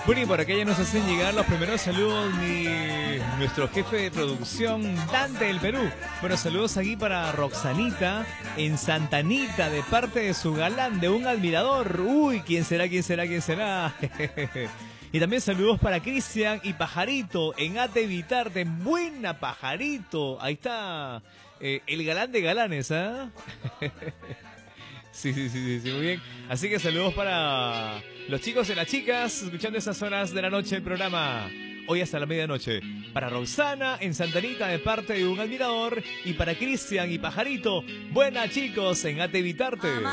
Bueno, y por acá ya nos hacen llegar los primeros saludos nuestro jefe de producción, Dante del Perú. Bueno, saludos aquí para Roxanita en Santa Anita, de parte de su galán, de un admirador. Uy, ¿quién será, quién será, quién será? Y también saludos para Cristian y Pajarito en Ate Vitarte. Buena, Pajarito. Ahí está el galán de galanes, ¿ah? Sí, muy bien. Así que saludos para los chicos y las chicas escuchando esas horas de la noche el programa. Hoy hasta la medianoche. Para Roxana en Santa Anita de parte de un admirador. Y para Cristian y Pajarito. Buena, chicos, en Ate Vitarte.